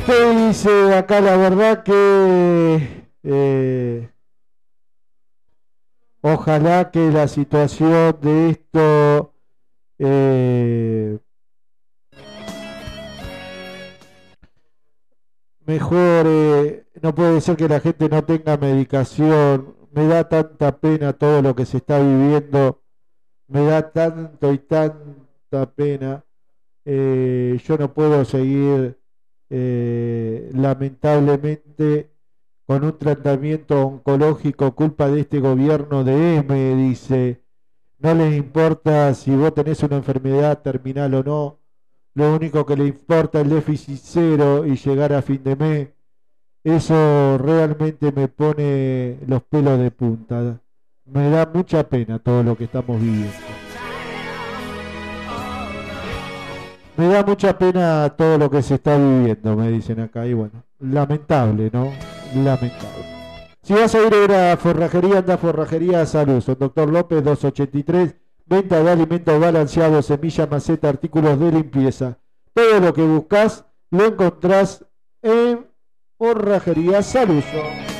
López dice acá la verdad que ojalá que la situación de esto mejore. No puede ser que la gente no tenga medicación. Me da tanta pena todo lo que se está viviendo. Me da tanto y tanta pena. Yo no puedo seguir lamentablemente con un tratamiento oncológico culpa de este gobierno de M, dice. No les importa si vos tenés una enfermedad terminal o no. Lo único que le importa es el déficit cero y llegar a fin de mes. Eso realmente me pone los pelos de punta. Me da mucha pena todo lo que estamos viviendo. Me da mucha pena todo lo que se está viviendo, me dicen acá. Y bueno, lamentable, ¿no? Lamentable. Si vas a ir a Forrajería, anda a Forrajería Salud. Son Doctor López 283. Venta de alimentos balanceados, semilla, maceta, artículos de limpieza. Todo lo que buscas lo encontrás en Forrajería Salud.